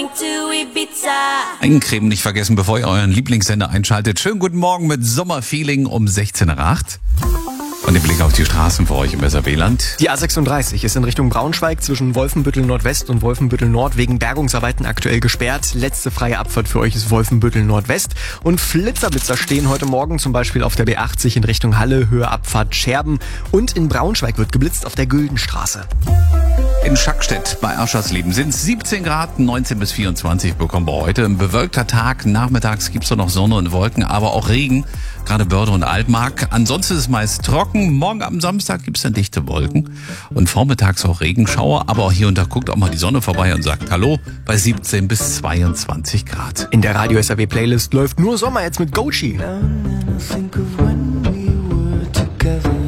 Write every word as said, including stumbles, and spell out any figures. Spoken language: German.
Eincremen nicht vergessen, bevor ihr euren Lieblingssender einschaltet. Schönen guten Morgen mit Sommerfeeling um sechzehn Uhr acht. Und den Blick auf die Straßen für euch im Weserbeeland. Die A sechsunddreißig ist in Richtung Braunschweig zwischen Wolfenbüttel Nordwest und Wolfenbüttel Nord wegen Bergungsarbeiten aktuell gesperrt. Letzte freie Abfahrt für euch ist Wolfenbüttel Nordwest. Und Flitzerblitzer stehen heute Morgen zum Beispiel auf der B achtzig in Richtung Halle, Höhe Abfahrt Scherben. Und in Braunschweig wird geblitzt auf der Güldenstraße. In Schackstedt bei Aschersleben sind es siebzehn Grad, neunzehn bis vierundzwanzig bekommen wir heute. Ein bewölkter Tag, nachmittags gibt's noch Sonne und Wolken, aber auch Regen, gerade Börde und Altmark. Ansonsten ist es meist trocken, morgen am Samstag gibt's dann dichte Wolken und vormittags auch Regenschauer, aber auch hier und da guckt auch mal die Sonne vorbei und sagt Hallo bei siebzehn bis zweiundzwanzig Grad. In der Radio S R W Playlist läuft nur Sommer jetzt mit Gochi. Think of when we were together.